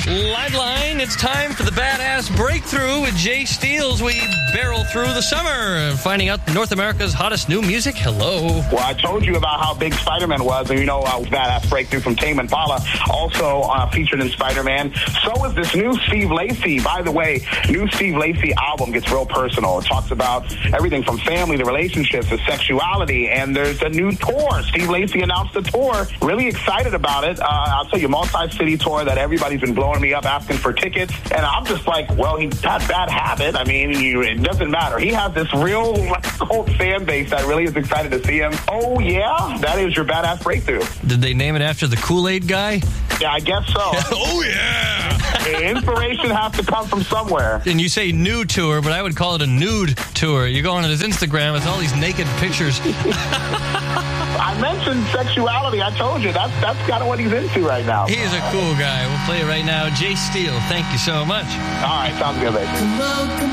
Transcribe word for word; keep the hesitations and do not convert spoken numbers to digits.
Liveline, it's time for the Badass Breakthrough with Jay Steele. We barrel through the summer, finding out North America's hottest new music. Hello. Well, I told you about how big Spider-Man was, and you know, uh, Badass Breakthrough from Tame Impala, also uh, featured in Spider-Man. So is this new Steve Lacy. By the way, new Steve Lacy album gets real personal. It talks about everything from family to relationships to sexuality, and there's a new tour. Steve Lacy announced a tour. Really excited about it. Uh, I'll tell you, multi-city tour that everybody's been blowing me up asking for tickets, and I'm just like, well, he's got bad habit. I mean, you, it doesn't matter. He has this real cult fan base that really is excited to see him. Oh, yeah? That is your Badass Breakthrough. Did they name it after the Kool-Aid guy? Yeah, I guess so. Oh, yeah! Inspiration has to come from somewhere. And you say new tour, but I would call it a nude tour. You go on his Instagram with all these naked pictures. I mentioned sexuality. I told you. That's, that's kind of what he's into right now. He is a cool guy. We'll play it right now. Jay Steele, thank you so much. All right, sounds good, baby.